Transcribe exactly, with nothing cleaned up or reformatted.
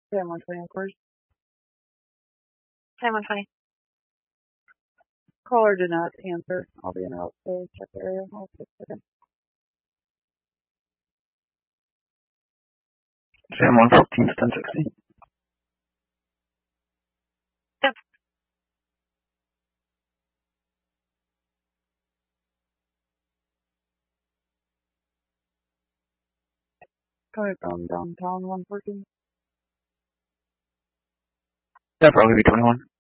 Sam one twenty, of course. Sam one twenty. Caller did not answer. I'll be in route, so check the area. I'll take a second. Sam one fourteen, ten sixty. Yep. Coming from downtown one fourteen. That'd probably be twenty-one.